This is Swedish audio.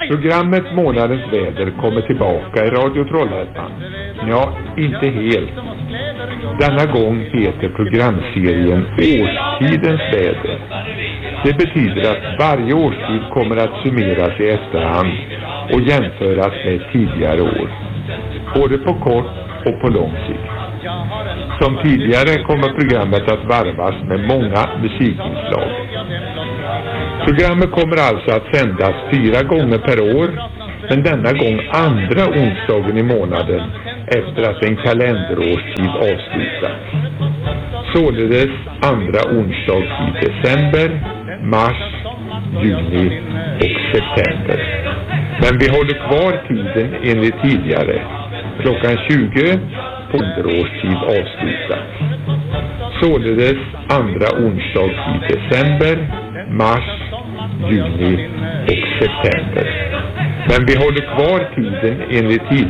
Programmet Månadens väder kommer tillbaka i Radio Trollhättan. Ja, inte helt. Denna gång heter programserien Årstidens väder. Det betyder att varje årstid kommer att summeras i efterhand och jämföras med tidigare år. Både på kort och på lång sikt. Som tidigare kommer programmet att varvas med många musikinslag. Programmet kommer alltså att sändas 4 gånger per år, men denna gång andra onsdagen i månaden efter att en kalenderårstid avslutats. Således andra onsdag i december, mars, juni och september. Men vi håller kvar tiden enligt tidigare. Klockan 20 på årstid avslutats. Således andra onsdag i december, mars, juni och september. Men vi håller kvar tiden enligt tid.